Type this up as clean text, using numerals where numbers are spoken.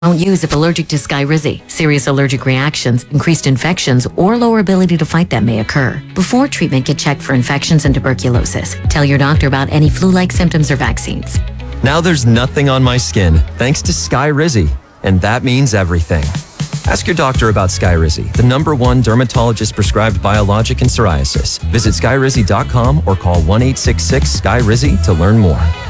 Don't use if allergic to Skyrizi. Serious allergic reactions, increased infections, or lower ability to fight them may occur. Before treatment, get checked for infections and tuberculosis. Tell your doctor about any flu-like symptoms or vaccines. Now there's nothing on my skin thanks to Skyrizi, and that means everything. Ask your doctor about Skyrizi, the #1 dermatologist-prescribed biologic in psoriasis. Visit skyrizi.com or call 1-866-SKYRIZI to learn more.